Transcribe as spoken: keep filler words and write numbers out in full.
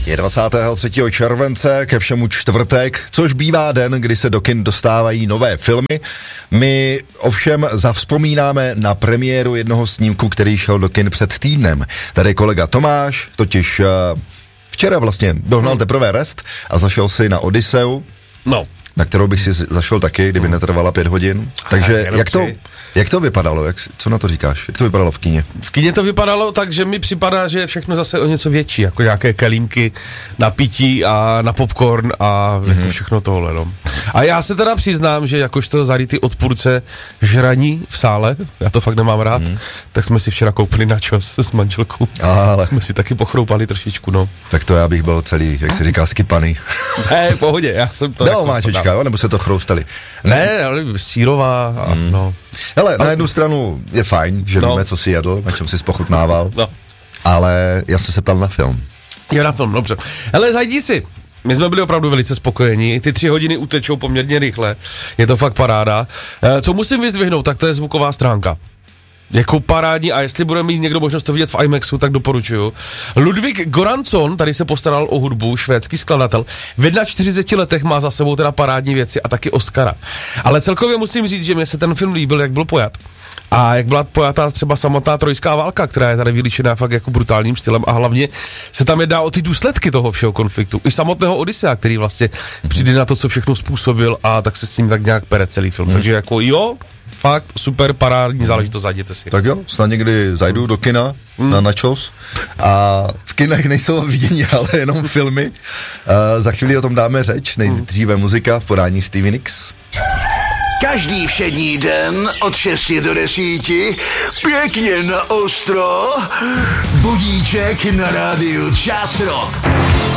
Je dvacátého třetího července, ke všemu čtvrtek, což bývá den, kdy se do kin dostávají nové filmy. My ovšem zavzpomínáme na premiéru jednoho snímku, který šel do kin před týdnem. Tady kolega Tomáš, totiž uh, včera vlastně dohnal teprve Rest a zašel si na Odysseu. No. Na kterou bych si zašel taky, kdyby netrvala pět hodin. Takže jak to, jak to vypadalo? Jak, co na to říkáš? Jak to vypadalo v kině? V kině to vypadalo tak, že mi připadá, že je všechno zase o něco větší, jako nějaké kelímky na pití a na popcorn a mm-hmm. jako všechno tohle. No. A já se teda přiznám, že jakožto zarytý odpůrce žraní v sále, já to fakt nemám rád, mm. tak jsme si včera koupili načos s manželkou. Ale jsme si taky pochroupali trošičku, no. Tak to já bych byl celý, jak se říká, skypaný. Ne, v pohodě, já jsem to... No, máčečka, jo, nebo se to chroustali? Ne, ale sírová a mm. no. Hele, na jednu stranu je fajn, že no. víme, co si jedl, na čem si spochutnával, no. ale já jsem se ptal na film. Jo, na film, dobře. Hele, zajdi si. My jsme byli opravdu velice spokojení, ty tři hodiny utečou poměrně rychle, je to fakt paráda. E, co musím vyzdvihnout, tak to je zvuková stránka. Jako parádní, a jestli bude mít někdo možnost to vidět v IMAXu, tak doporučuju. Ludvík Goransson, tady se postaral o hudbu, švédský skladatel, v čtyřiceti jedna letech má za sebou teda parádní věci a taky Oscara. Ale celkově musím říct, že mi se ten film líbil, jak byl pojat. A jak byla pojatá třeba samotná trojská válka, která je tady vylíčená fakt jako brutálním stylem, a hlavně se tam jedná o ty důsledky toho všeho konfliktu. I samotného Odyssea, který vlastně přijde na to, co všechno způsobil, a tak se s tím tak nějak pere celý film. Hmm. Takže jako jo, fakt super parádní záležitost, zajděte si. Tak jo, snad někdy zajdu do kina mm. na načos. A v kinech nejsou vidění, ale jenom filmy. Uh, za chvíli o tom dáme řeč, nejdříve muzika v podání Stevie Nicks. Každý všední den od šesti do desíti pěkně na ostro, budíček na rádiu Čas Rock.